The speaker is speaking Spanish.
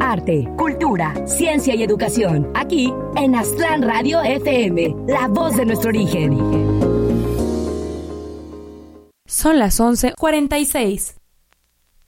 arte, cultura, ciencia y educación. Aquí en Aztlán Radio FM, la voz de nuestro origen. Son las 11:46.